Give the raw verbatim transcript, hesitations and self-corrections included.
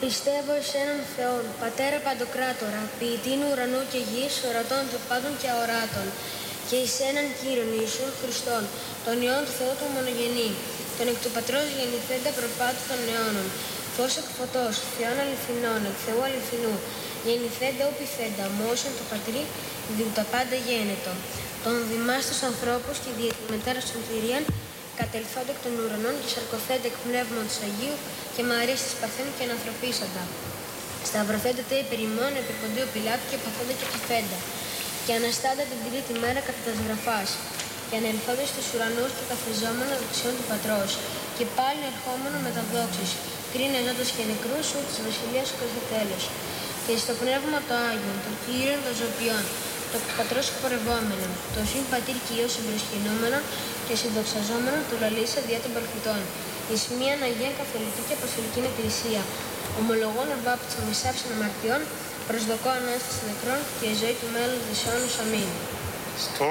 Πιστεύω σε έναν Θεόν, Πατέρα Παντοκράτορα, ποιητήν ουρανού και γης, ορατών των πάντων και αοράτων, και εις έναν Κύριον Ιησούν Χριστόν, τον Υιόν του Θεού του μονογενή, τον εκ του Πατρός γεννηθέντα προπάτου των αιώνων, φως εκ φωτός, Θεών αληθινών, εκ Θεού αληθινού, γεννηθέντα οπιθέντα, μόσον το Πατρί, διού τα πάντα γένετο, τον δημάς τους ανθρώπους και δια τη μετέρα των θηρίαν, κατελθόντα εκ των ουρανών και σαρκωθέντα εκ πνεύματος Αγίου και Μαρίας της Παρθένου και ανθρωπίσαντα. Σταυρωθέντα τε υπερ ημών επί Ποντίου Πιλάτου και παθόντα και παθέντα. Και αναστάντα την τρίτη μέρα κατά τας γραφάς. Και ανελθόντα στους ουρανούς και καθιζόμενο δεξιών του Πατρός. Και πάλι ερχόμενο με τα δόξης. Κρίνε ζώντας και νεκρούς, σου της βασιλείας σου το τέλος. Και στο πνεύμα το Άγιον, το Κύριον των Ζωπιών, το Πατρός εκπορευόμενον, το συν Πατήρ και Υιός συμπροσκυνόμενον και συνδοξαζόμενον του λαλήσα διά των προφητών. Εις μίαν Αγίαν Καθολική και Αποστολική Εκκλησία, ομολογών ευάπτισμα μισάψιν αμαρτιών, προσδοκώ ανάσταση νεκρών και η ζωή του μέλλοντος αιώνος. Αμήν.